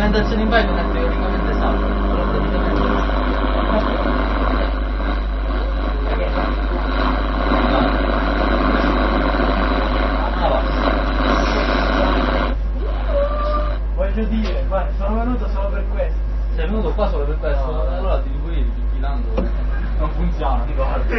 presentazione in Python è teoricamente salva, però praticamente voglio dire, guarda, sono venuto solo per questo. sei venuto qua solo per questo? No. Allora ti dico io, picchilando non funziona, ti guardo.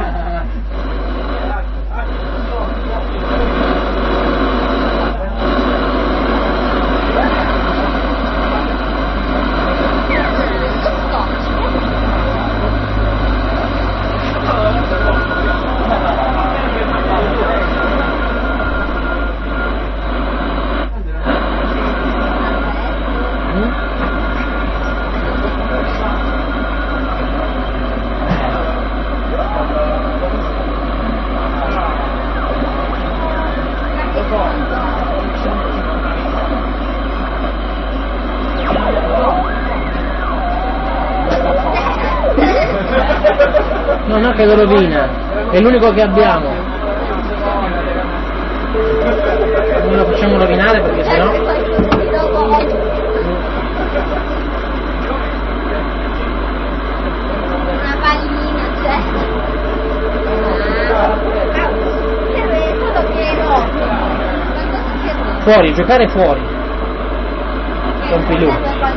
No, che lo rovina, è l'unico che abbiamo. Non lo facciamo rovinare perché sennò. Una pallina, cioè. Solo che no. Fuori, giocare fuori. Con Pilù.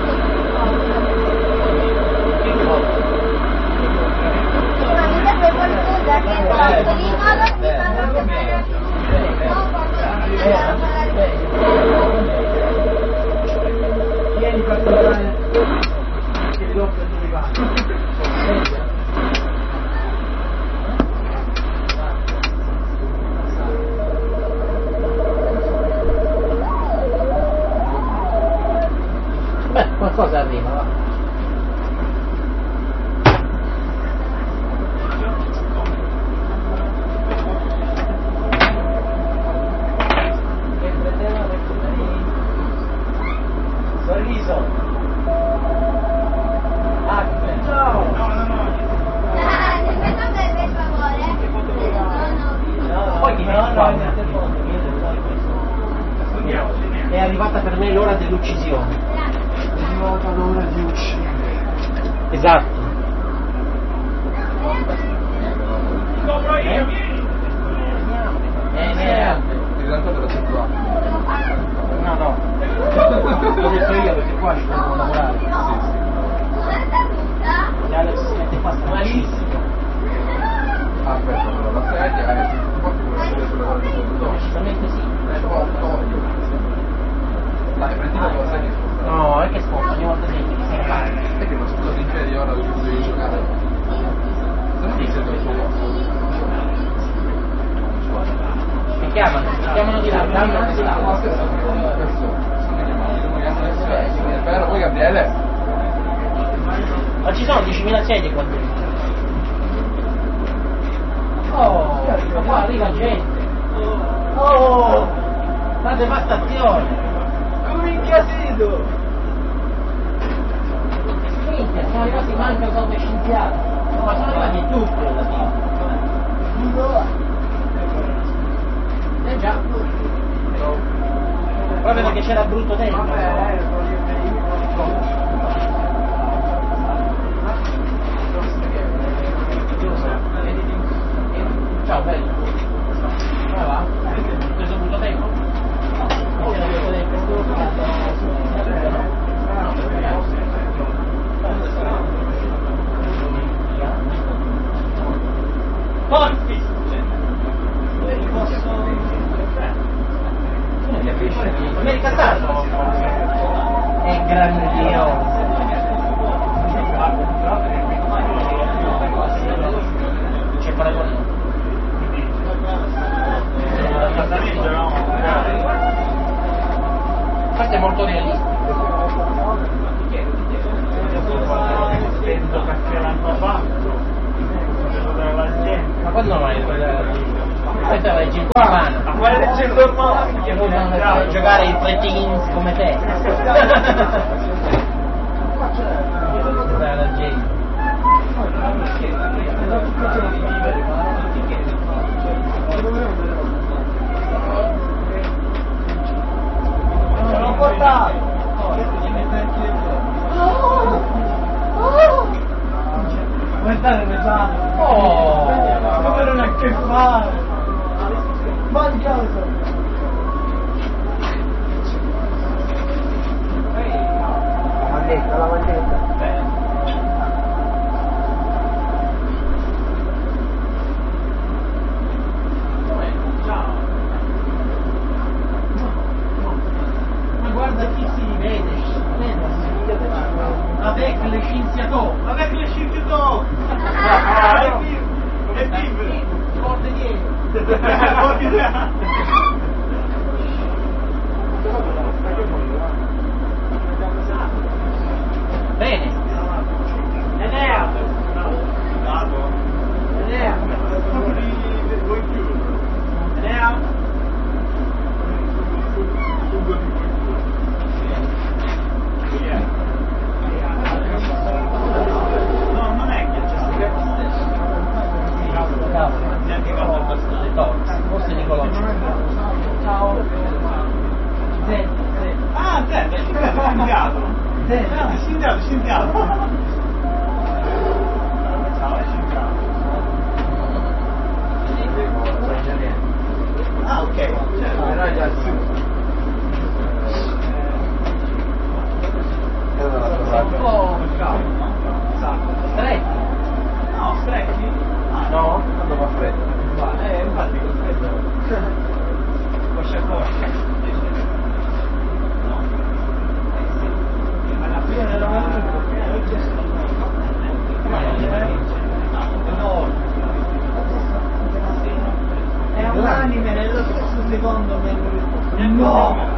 Vieni per tornare che li do per dove vanno. Beh, qualcosa arriva, va. Sorriso. Ciao. Poi ti è arrivata per me l'ora dell'uccisione. È arrivata l'ora di uccidere. Esatto. Copro io, vieni. In realtà te l'ho detto A. No. L'ho detto io perché qua ci devo lavorare. E Alex si mette qua sta malissimo. Aspetta, però la sedia è un po' più sulle ore di seduto. Decisamente sì. Dai, prendi la tua sedia. No, è che sposta ogni volta che se ne fa. È che non scusa in piedi ora dove devi giocare. Se no mi sento il tuo posto. Mi chiamano di là, danno di là. È vero, poi Gabriele? Ma ci sono 10.000 sedie qua dentro. Oh, qua arriva gente. Oh, la devastazione. Come incasito. Minchia, sono arrivati manca sotto scienziati. Ma sono arrivati tutti alla fine. Già. Proprio perché c'era brutto tempo. Ciao bello. Come va? Hai preso brutto tempo? No. C'era brutto tempo. Forti! America Stato è grandioso. C'è paragone. Questo è molto realistico. Penso che l'hanno fatto. Ma quando mai? Questa è la legge umana. Ma quale leggenda umana? Che non devono giocare i pretins come te. Questa è la gente. Ce l'ho portato. Che fare? Mangiato! La maglietta. Ciao. Ma guarda chi si vede. Avec le scienziato. Avec le scienziato! E vive. Forte dietro. Bene. Enea. Enea. Enea. No, non è che c'è. Forse Nicolò. Ciao. Ah, te, scienziato. Scienziato. Ciao, è scienziato. Ah, ok. Era già sì. Un po' stretti. No, stretti? No? Quando fa freddo. Infatti con freddo. Coscia a coscia. No. Alla fine della è un anime nello stesso secondo me. No!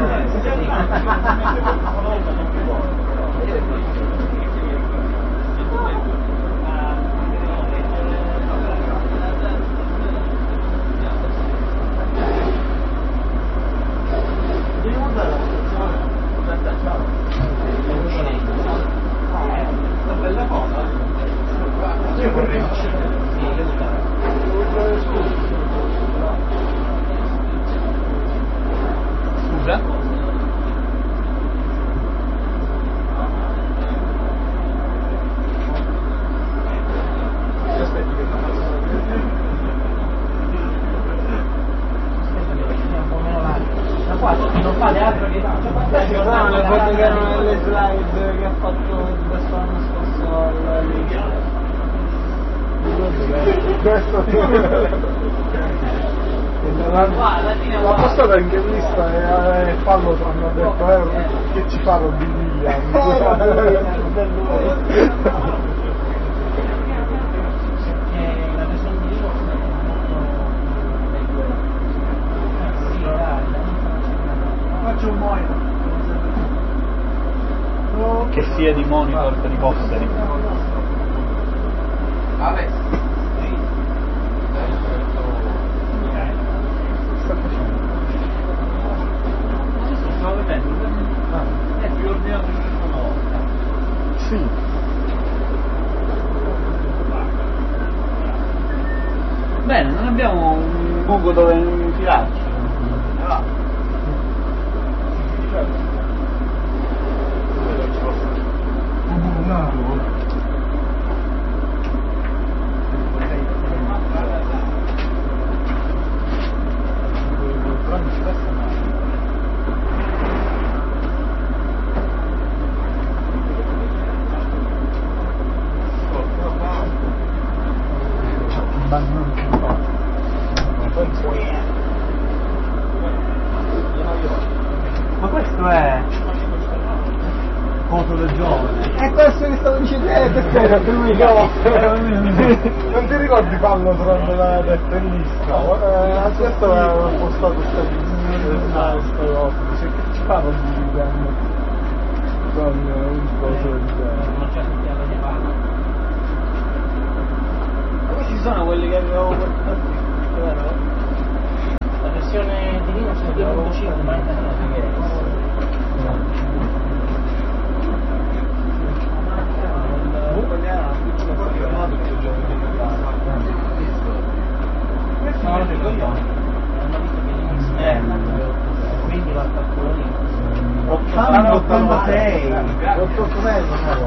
Una bella cosa. Io vorrei Scusa? Aspetti che Ma qua non fate altro che le foto che erano nelle slide che ha fatto questo anno scorso all'inizio. questo la postata in che lista è fallo tra hanno detto che ci fa Robin Williams la versione di Linux è molto Faccio un moino. Che sia di monitor per i posteri. Alex stavo vedendo è più ordinato di una volta. sì Bene, non abbiamo un buco dove infilarci. Ma questo è foto del giovane. È questo che stavo dicendo, non ti ricordi Pallo durante la tennista? Questo aveva postato queste cose dice che ci fa Robin Williams con un coso del genere. Non c'è tutti alla Nepal. Ma questi sono quelli che avevo portato, vero? La versione di Linux è 2.5 ma è quindi va a quello lì. 86.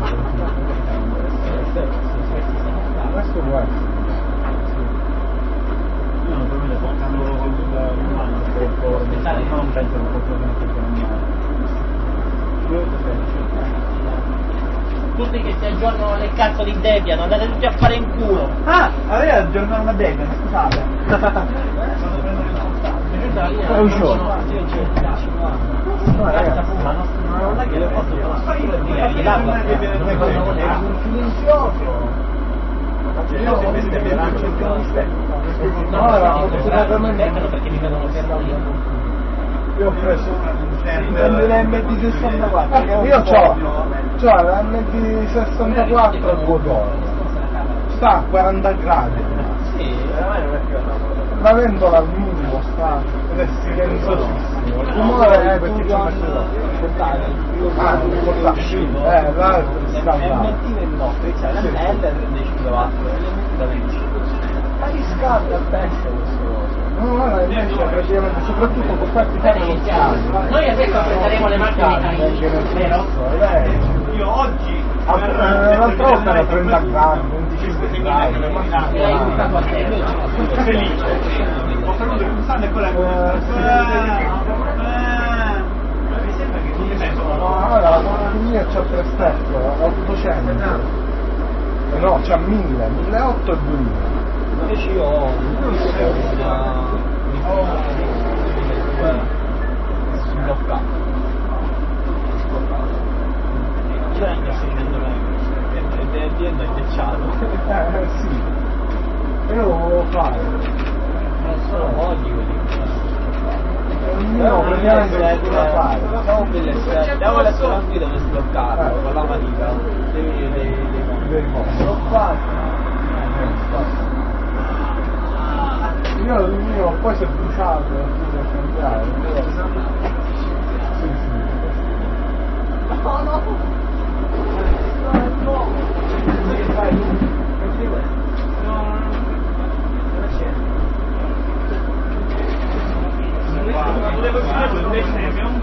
Questo può essere. Non penso che qualcosa non funzioni Tutti che si aggiornano le cazzo di Debian, andate tutti a fare in culo. Ah, aveva aggiornato una Debian, scusate. È uscito. Ma non è che l'ho fatto È un silenzioso. Io ho visto che lancio il no, perché mi vedono fermati. Io ho preso Prendi l'MD64. io c'ho la MD64 al Godoro, sta a 40 gradi, Sì, la ventola al minimo sta ed è silenzosissimo, il rumore è perché ci ho messo il portatile, là è scaldato, ma li scalda a testa questo coso. No, guarda, invece praticamente, soprattutto con questi noi adesso prenderemo le macchine vero? Io oggi l'altra volta era 30 gradi, 25 gradi, E l'hai buttato a te. felice. Ho saluto il pulsante e quella mi sembra che tu penso allora, il mio c'ha 3 step, 800, no, c'ha 1000, 1800 e 2000. Invece io ho sbloccato. C'è anche 600 euro e azienda è ghiacciato. Sì, io lo volevo fare. Sono oggi quelli Il mio praticamente è da fare. Andiamo a letto la guida per sbloccarlo con la matita. L'ho fatto. Io il mio poi si è bruciato, da cambiare. Sì, sì. No, no. volevo dire,